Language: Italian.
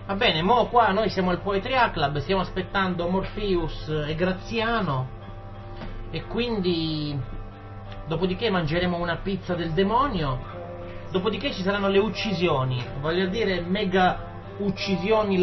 Va bene, mo qua noi siamo al Poetria Club, stiamo aspettando Morpheus e Graziano, e quindi dopodiché mangeremo una pizza del demonio, dopodiché ci saranno le uccisioni, voglio dire mega uccisioni